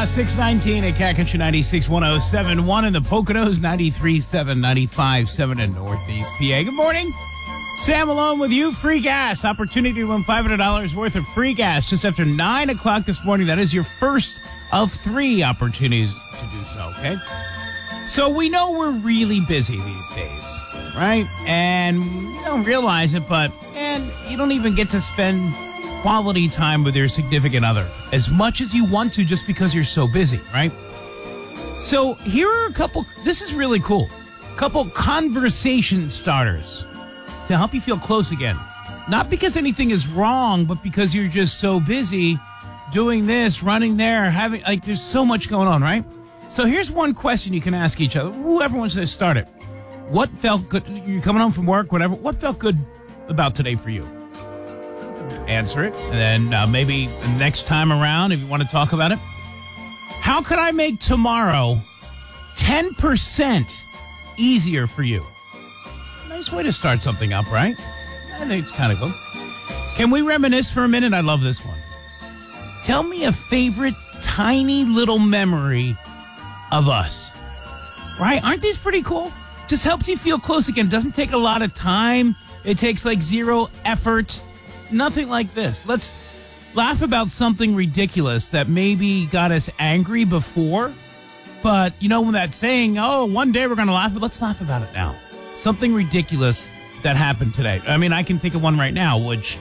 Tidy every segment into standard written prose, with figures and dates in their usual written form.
619 at Cat Country 96.1071 in the Poconos, 93.7, 95.7 in Northeast PA. Good morning. Sam Malone with you. Free gas. Opportunity to win $500 worth of free gas just after 9 o'clock this morning. That is your first of 3 opportunities to do so, okay? So we know we're really busy these days, right? And you don't realize it, and you don't even get to spend quality time with your significant other as much as you want to just because you're so busy, right? So here are this is really cool, couple conversation starters to help you feel close again. Not because anything is wrong, but because you're just so busy doing this, running there, there's so much going on, right? So here's one question you can ask each other. Whoever wants to start it. What felt good? You're coming home from work, whatever. What felt good about today for you? Answer it. And then maybe the next time around, if you want to talk about it. How could I make tomorrow 10% easier for you? Nice way to start something up, right? I think it's kind of cool. Can we reminisce for a minute? I love this one. Tell me a favorite tiny little memory of us. Right? Aren't these pretty cool? Just helps you feel close again. Doesn't take a lot of time. It takes like zero effort. Nothing like this. Let's laugh about something ridiculous that maybe got us angry before. But, you know, when that saying, oh, one day we're going to laugh, let's laugh about it now. Something ridiculous that happened today. I mean, I can think of one right now, which...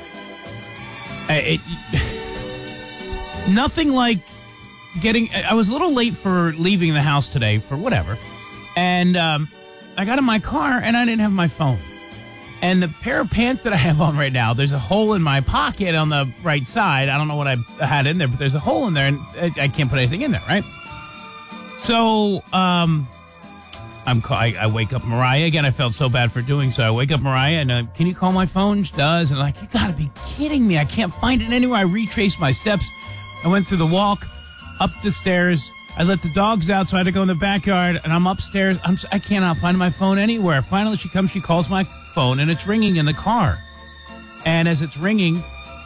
nothing like getting... I was a little late for leaving the house today for whatever. And I got in my car and I didn't have my phone. And the pair of pants that I have on right now, there's a hole in my pocket on the right side. I don't know what I had in there, but there's a hole in there, and I can't put anything in there, right? So, I wake up Mariah. Again, I felt so bad for doing so. I wake up Mariah, and can you call my phone? She does. And I'm like, you got to be kidding me. I can't find it anywhere. I retraced my steps. I went through the walk, up the stairs. I let the dogs out, so I had to go in the backyard, and I'm upstairs. I cannot find my phone anywhere. Finally, she comes, she calls my phone, and it's ringing in the car. And as it's ringing,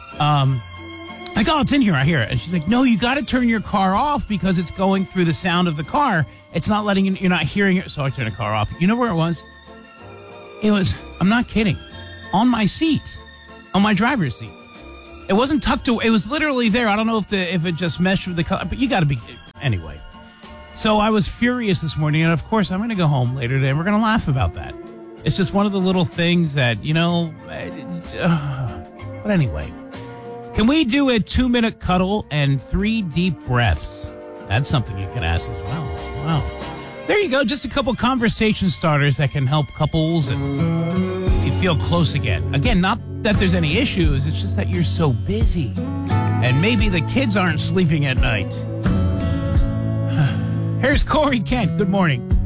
I go, oh, it's in here, I hear it. And she's like, no, you got to turn your car off because it's going through the sound of the car. It's not letting you, you're not hearing it. So I turn the car off. You know where it was? It was, I'm not kidding, on my seat, on my driver's seat. It wasn't tucked away. It was literally there. I don't know if it just meshed with the color, but you got to be... Anyway, so I was furious this morning, and of course I'm going to go home later today, and we're going to laugh about that. It's just one of the little things that, you know... but anyway, can we do a 2-minute cuddle and 3 deep breaths? That's something you can ask as well. Wow. There you go. Just a couple conversation starters that can help couples and you feel close again. Again, not that there's any issues. It's just that you're so busy. And maybe the kids aren't sleeping at night. Here's Corey Kent. Good morning.